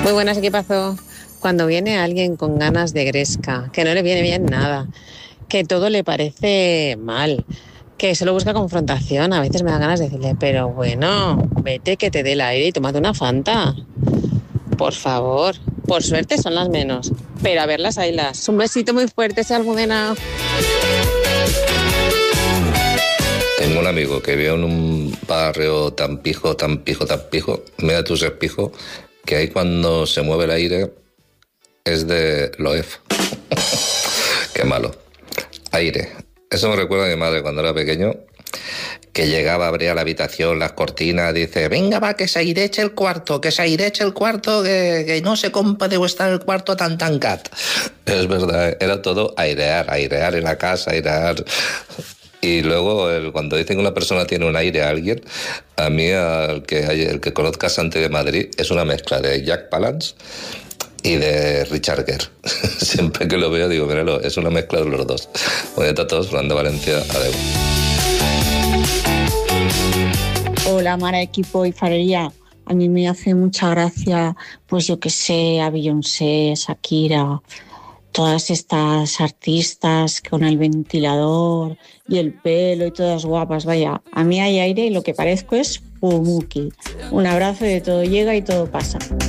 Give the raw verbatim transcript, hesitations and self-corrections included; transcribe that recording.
Muy buenas, ¿qué pasó? Cuando viene alguien con ganas de gresca, que no le viene bien nada, que todo le parece mal, que solo busca confrontación, a veces me da ganas de decirle, pero bueno, vete que te dé el aire y tómate una Fanta. Por favor, por suerte son las menos, pero a ver las haylas. Un besito muy fuerte, ese Almudena. Tengo un amigo que vive en un barrio tan pijo, tan pijo, tan pijo, mira tus espijos, que ahí cuando se mueve el aire es de Loef. Qué malo. Aire. Eso me recuerda a mi madre cuando era pequeño, que llegaba, abría la habitación, las cortinas, dice, venga va, que se aireche el cuarto, que se aireche el cuarto, que, que no se puede estar el cuarto tan tan cat. Es verdad, era todo airear, airear en la casa, airear. Y luego, el, cuando dicen que una persona tiene un aire a alguien, a mí, el que, el que conozca Santi de Madrid, es una mezcla de Jack Palance y de Richard Gere. Siempre que lo veo digo, míralo, es una mezcla de los dos. Bonita a todos, Fernando Valencia, adeu. Hola, Mara, equipo y farería. A mí me hace mucha gracia, pues yo que sé, a Beyoncé, Shakira, todas estas artistas con el ventilador y el pelo y todas guapas. Vaya, a mí hay aire y lo que parezco es Pumuki. Un abrazo y de todo llega y todo pasa.